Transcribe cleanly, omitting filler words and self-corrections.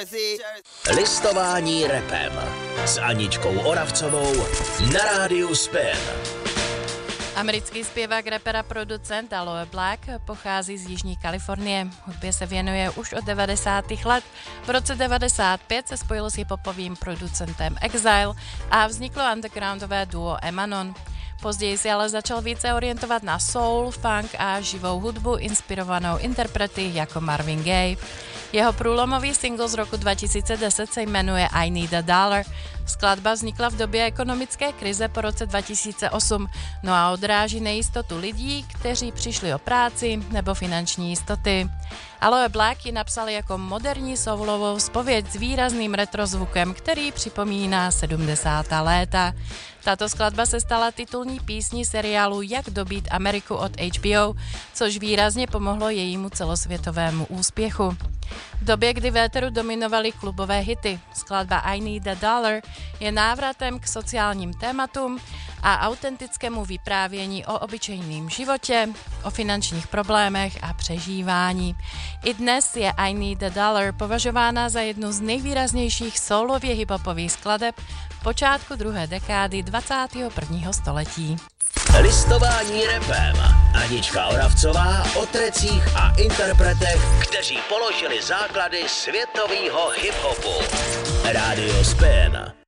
Listování rapem s Aničkou Oravcovou na rádiu Spin. Americký zpěvák, rapper a producent Aloe Blacc pochází z Jižní Kalifornie. Hudbě se věnuje už od 90. let. V roce 95 se spojil s hiphopovým producentem Exile a vzniklo undergroundové duo Emanon. Později si ale začal více orientovat na soul, funk a živou hudbu inspirovanou interprety jako Marvin Gaye. Jeho průlomový single z roku 2010 se jmenuje I Need a Dollar. Skladba vznikla v době ekonomické krize po roce 2008, no a odráží nejistotu lidí, kteří přišli o práci nebo finanční jistoty. Aloe Blacc ji napsal jako moderní soulovou zpověď s výrazným retrozvukem, který připomíná 70. léta. Tato skladba se stala titulní písní seriálu Jak dobít Ameriku od HBO, což výrazně pomohlo jejímu celosvětovému úspěchu. V době, kdy v éteru dominovaly klubové hity, skladba I Need a Dollar je návratem k sociálním tématům a autentickému vyprávění o obyčejném životě, o finančních problémech a přežívání. I dnes je I Need a Dollar považována za jednu z nejvýraznějších soulově hiphopových skladeb v počátku druhé dekády 21. století. Listování rapem. Anička Oravcová o trecích a interpretech, kteří položili základy světového hiphopu. Rádio Spin.